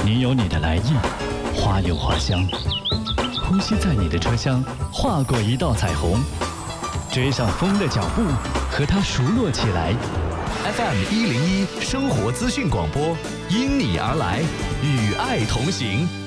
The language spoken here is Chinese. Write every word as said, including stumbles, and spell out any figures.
你有你的来意，花有花香。呼吸在你的车厢，划过一道彩虹。追上风的脚步，和它熟络起来。 F M 一零一生活资讯广播，因你而来，与爱同行。